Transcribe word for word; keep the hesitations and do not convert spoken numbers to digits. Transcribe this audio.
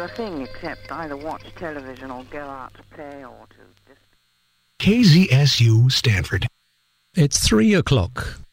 a thing except either watch television or go out to play or to just... K Z S U Stanford. It's three o'clock.